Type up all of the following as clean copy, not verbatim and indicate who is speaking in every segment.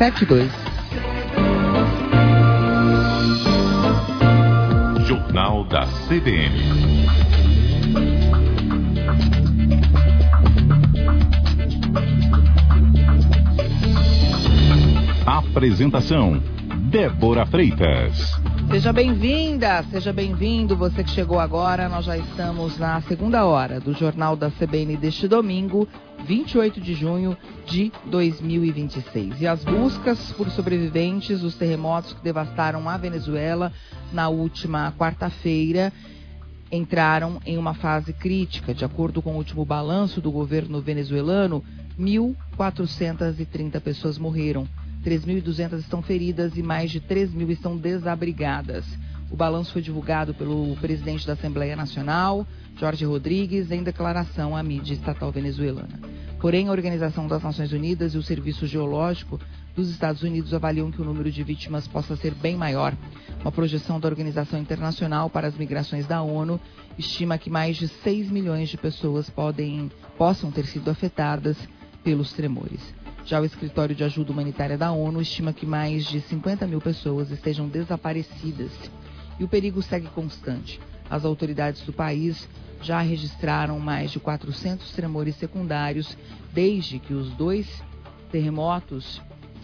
Speaker 1: 72.
Speaker 2: Jornal da CBN. Apresentação: Débora Freitas.
Speaker 1: Seja bem-vinda, seja bem-vindo, você que chegou agora. Nós já estamos na segunda hora do Jornal da CBN deste domingo, 28 de junho de 2026. E as buscas por sobreviventes dos terremotos que devastaram a Venezuela na última quarta-feira entraram em uma fase crítica. De acordo com o último balanço do governo venezuelano, 1.430 pessoas morreram. 3.200 estão feridas e mais de 3.000 estão desabrigadas. O balanço foi divulgado pelo presidente da Assembleia Nacional, Jorge Rodrigues, em declaração à mídia estatal venezuelana. Porém, a Organização das Nações Unidas e o Serviço Geológico dos Estados Unidos avaliam que o número de vítimas possa ser bem maior. Uma projeção da Organização Internacional para as Migrações da ONU estima que mais de 6 milhões de pessoas possam ter sido afetadas pelos tremores. Já o Escritório de Ajuda Humanitária da ONU estima que mais de 50 mil pessoas estejam desaparecidas. E o perigo segue constante. As autoridades do país já registraram mais de 400 tremores secundários desde que os 2 terremotos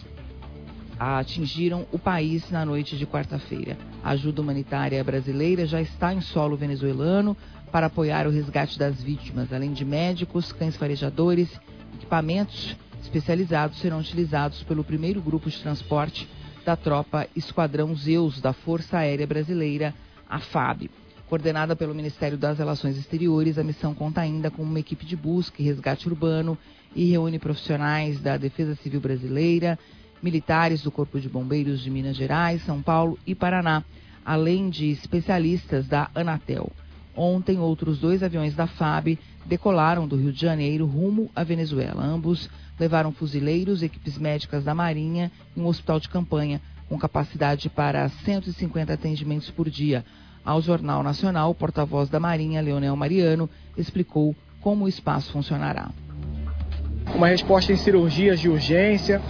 Speaker 1: atingiram o país na noite de quarta-feira. A ajuda humanitária brasileira já está em solo venezuelano para apoiar o resgate das vítimas. Além de médicos, cães farejadores, equipamentos especializados serão utilizados pelo primeiro grupo de transporte da tropa Esquadrão Zeus da Força Aérea Brasileira, a FAB. Coordenada pelo Ministério das Relações Exteriores, a missão conta ainda com uma equipe de busca e resgate urbano e reúne profissionais da Defesa Civil Brasileira, militares do Corpo de Bombeiros de Minas Gerais, São Paulo e Paraná, além de especialistas da Anatel. Ontem, outros 2 aviões da FAB decolaram do Rio de Janeiro rumo à Venezuela. Ambos levaram fuzileiros, equipes médicas da Marinha e um hospital de campanha com capacidade para 150 atendimentos por dia. Ao Jornal Nacional, o porta-voz da Marinha, Leonel Mariano, explicou como o espaço funcionará.
Speaker 3: Uma resposta em cirurgias de urgência,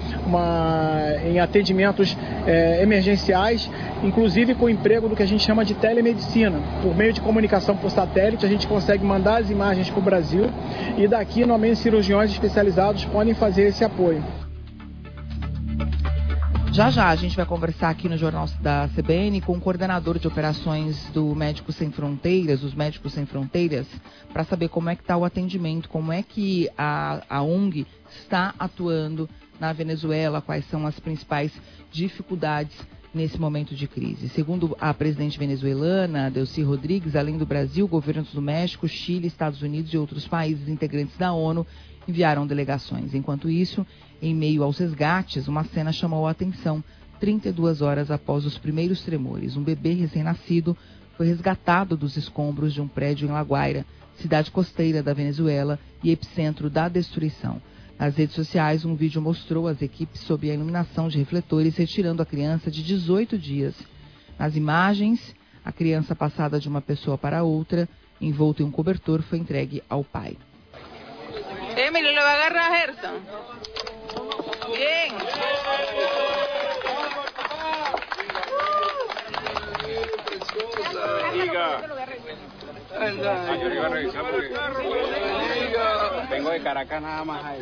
Speaker 3: em atendimentos emergenciais, inclusive com o emprego do que a gente chama de telemedicina. Por meio de comunicação por satélite, a gente consegue mandar as imagens para o Brasil e daqui, normalmente, cirurgiões especializados podem fazer esse apoio.
Speaker 1: Já a gente vai conversar aqui no Jornal da CBN com o coordenador de operações do Médicos Sem Fronteiras, os Médicos Sem Fronteiras, para saber como é que está o atendimento, como é que a ONG está atuando na Venezuela, quais são as principais dificuldades nesse momento de crise. Segundo a presidente venezuelana, Delcy Rodrigues, além do Brasil, governos do México, Chile, Estados Unidos e outros países integrantes da ONU enviaram delegações. Enquanto isso, em meio aos resgates, uma cena chamou a atenção. 32 horas após os primeiros tremores, um bebê recém-nascido foi resgatado dos escombros de um prédio em La Guaira, cidade costeira da Venezuela e epicentro da destruição. Nas redes sociais, um vídeo mostrou as equipes sob a iluminação de refletores retirando a criança de 18 dias. Nas imagens, a criança passada de uma pessoa para outra, envolta em um cobertor, foi entregue ao pai.
Speaker 4: Emily, ¿lo va a agarrar a Gerson? Bien.
Speaker 5: Vengo de Caracas nada más.